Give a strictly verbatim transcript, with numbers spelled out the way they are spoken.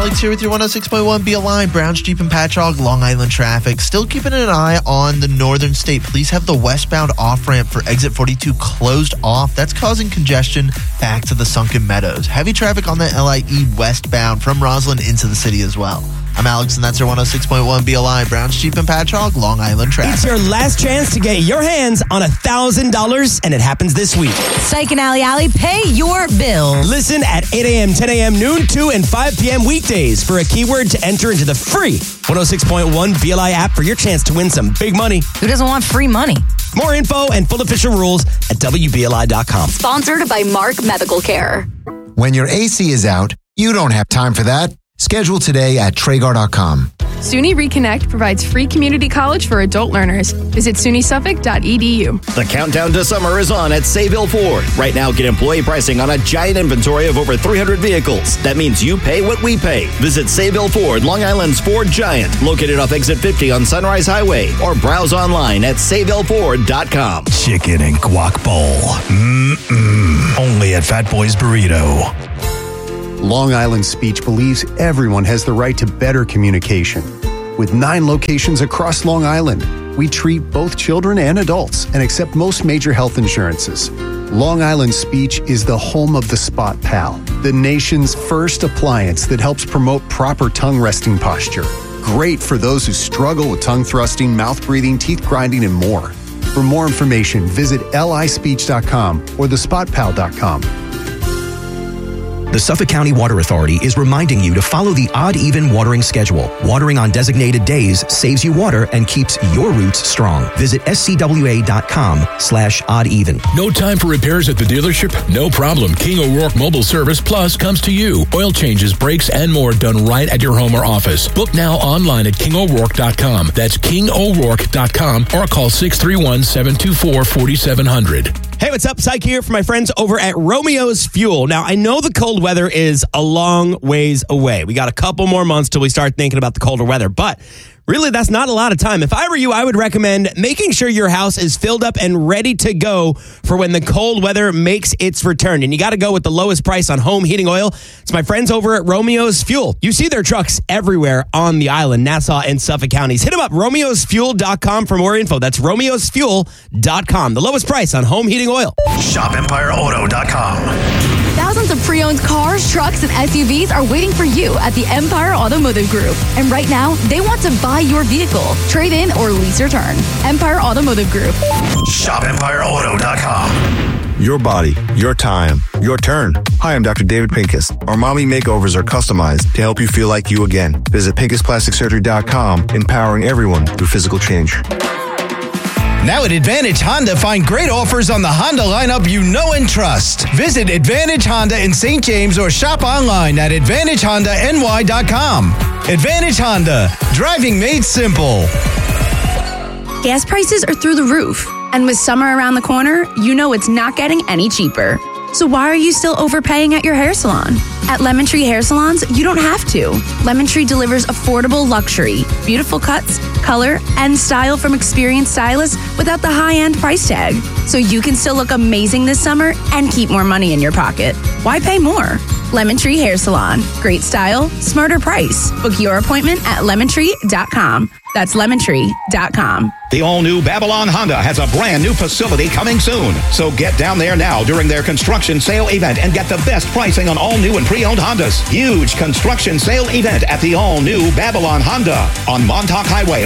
Alex here with your one oh six point one B L I. Browns, Jeep, and Patchogue, Long Island traffic. Still keeping an eye on the northern state. Police have the westbound off-ramp for exit forty-two closed off. That's causing congestion back to the Sunken Meadows. Heavy traffic on the L I E westbound from Roslyn into the city as well. I'm Alex, and that's your one oh six point one B L I. Browns, Jeep, and Patchogue, Long Island traffic. It's your last chance to get your hands on one thousand dollars, and it happens this week. Psych and Alley Alley, pay your bills. Listen at eight a.m., ten a.m., noon, two, and five p.m. weekdays for a keyword to enter into the free one oh six point one B L I app for your chance to win some big money. Who doesn't want free money? More info and full official rules at W B L I dot com. Sponsored by Mark Medical Care. When your A C is out, you don't have time for that. Schedule today at Traeger dot com. SUNY Reconnect provides free community college for adult learners. Visit S U N Y Suffolk dot E D U. The countdown to summer is on at Sayville Ford. Right now, get employee pricing on a giant inventory of over three hundred vehicles. That means you pay what we pay. Visit Sayville Ford, Long Island's Ford Giant, located off exit fifty on Sunrise Highway, or browse online at Sayville Ford dot com. Chicken and guac bowl. Mmm. Only at Fat Boy's Burrito. Long Island Speech believes everyone has the right to better communication. With nine locations across Long Island, we treat both children and adults and accept most major health insurances. Long Island Speech is the home of the Spot Pal, the nation's first appliance that helps promote proper tongue resting posture. Great for those who struggle with tongue thrusting, mouth breathing, teeth grinding, and more. For more information, visit L I speech dot com or the spot pal dot com. The Suffolk County Water Authority is reminding you to follow the odd-even watering schedule. Watering on designated days saves you water and keeps your roots strong. Visit S C W A dot com slash odd even. No time for repairs at the dealership? No problem. King O'Rourke Mobile Service Plus comes to you. Oil changes, brakes, and more done right at your home or office. Book now online at king o'rourke dot com. That's king o'rourke dot com or call six three one, seven two four, four seven zero zero. Hey, what's up? Psych here for my friends over at Romeo's Fuel. Now, I know the cold weather is a long ways away. We got a couple more months till we start thinking about the colder weather, but really, that's not a lot of time. If I were you, I would recommend making sure your house is filled up and ready to go for when the cold weather makes its return. And you got to go with the lowest price on home heating oil. It's my friends over at Romeo's Fuel. You see their trucks everywhere on the island, Nassau and Suffolk counties. Hit them up, romeos fuel dot com for more info. That's romeos fuel dot com. The lowest price on home heating oil. shop empire auto dot com. Thousands of pre-owned cars, trucks, and S U Vs are waiting for you at the Empire Automotive Group. And right now, they want to buy your vehicle, trade in, or lease your turn. Empire Automotive Group. shop empire auto dot com. Your body, your time, your turn. Hi, I'm Doctor David Pincus. Our mommy makeovers are customized to help you feel like you again. Visit pincus plastic surgery dot com, empowering everyone through physical change. Now at Advantage Honda, find great offers on the Honda lineup you know and trust. Visit Advantage Honda in Saint James or shop online at advantage honda n y dot com. Advantage Honda, driving made simple. Gas prices are through the roof. And with summer around the corner, you know it's not getting any cheaper. So why are you still overpaying at your hair salon? At Lemon Tree Hair Salons, you don't have to. Lemon Tree delivers affordable luxury, beautiful cuts, color, and style from experienced stylists without the high-end price tag. So you can still look amazing this summer and keep more money in your pocket. Why pay more? Lemon Tree Hair Salon. Great style, smarter price. Book your appointment at lemon tree dot com. That's lemon tree dot com. The all-new Babylon Honda has a brand new facility coming soon. So get down there now during their construction sale event and get the best pricing on all new and pre-owned Hondas. Huge construction sale event at the all-new Babylon Honda on Montauk Highway.